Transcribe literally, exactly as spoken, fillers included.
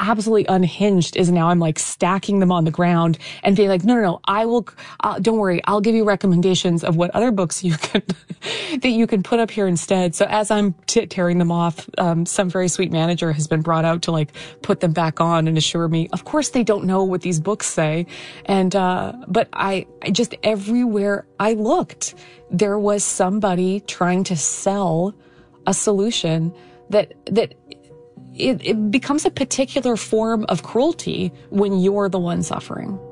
absolutely unhinged is now I'm like stacking them on the ground and being like, no, no, no, I will, uh, don't worry, I'll give you recommendations of what other books you can, that you can put up here instead. So as I'm t- tearing them off, um, some very sweet manager has been brought out to like put them back on and assure me, of course they don't know what these books say. And, uh, but I, I just everywhere I looked, there was somebody trying to sell a solution that, that, It, it becomes a particular form of cruelty when you're the one suffering.